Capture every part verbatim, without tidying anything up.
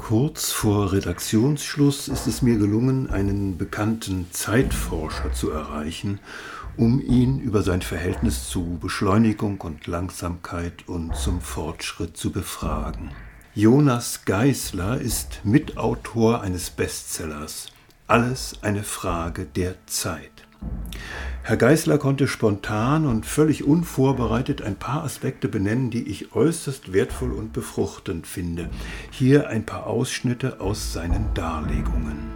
Kurz vor Redaktionsschluss ist es mir gelungen, einen bekannten Zeitforscher zu erreichen, um ihn über sein Verhältnis zu Beschleunigung und Langsamkeit und zum Fortschritt zu befragen. Jonas Geisler ist Mitautor eines Bestsellers »Alles eine Frage der Zeit«. Herr Geisler konnte spontan und völlig unvorbereitet ein paar Aspekte benennen, die ich äußerst wertvoll und befruchtend finde. Hier ein paar Ausschnitte aus seinen Darlegungen.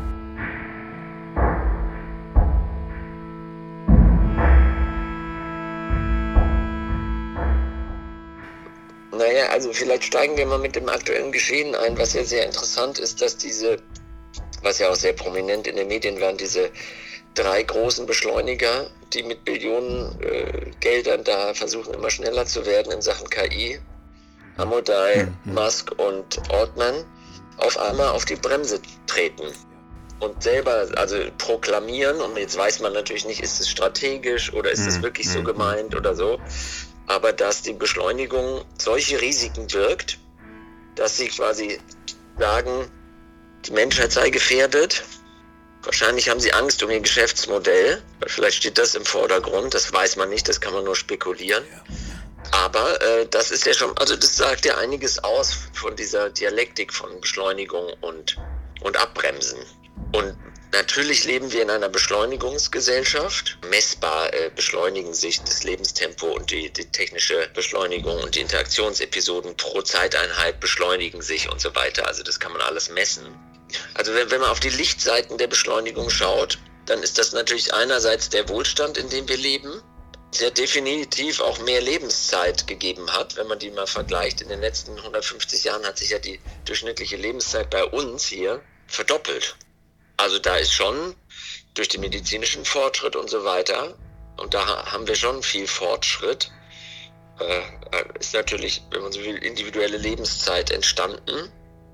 Naja, also vielleicht steigen wir mal mit dem aktuellen Geschehen ein, was ja sehr interessant ist, dass diese, was ja auch sehr prominent in den Medien waren, diese drei großen Beschleuniger, die mit Billionen äh, Geldern da versuchen, immer schneller zu werden in Sachen K I, Amodei, mhm. Musk und Altman, auf einmal auf die Bremse treten und selber also proklamieren. Und jetzt weiß man natürlich nicht, ist es strategisch oder ist es mhm. wirklich so gemeint oder so. Aber dass die Beschleunigung solche Risiken birgt, dass sie quasi sagen, die Menschheit sei gefährdet. Wahrscheinlich haben sie Angst um ihr Geschäftsmodell. Vielleicht steht das im Vordergrund, das weiß man nicht, das kann man nur spekulieren. Aber äh, das ist ja schon, also das sagt ja einiges aus von dieser Dialektik von Beschleunigung und, und Abbremsen. Und natürlich leben wir in einer Beschleunigungsgesellschaft. Messbar äh, beschleunigen sich das Lebenstempo und die, die technische Beschleunigung und die Interaktionsepisoden pro Zeiteinheit beschleunigen sich und so weiter. Also das kann man alles messen. Also wenn, wenn man auf die Lichtseiten der Beschleunigung schaut, dann ist das natürlich einerseits der Wohlstand, in dem wir leben, der definitiv auch mehr Lebenszeit gegeben hat. Wenn man die mal vergleicht, in den letzten hundertfünfzig Jahren hat sich ja die durchschnittliche Lebenszeit bei uns hier verdoppelt. Also da ist schon durch den medizinischen Fortschritt und so weiter, und da haben wir schon viel Fortschritt, äh, ist natürlich, wenn man so will, individuelle Lebenszeit entstanden.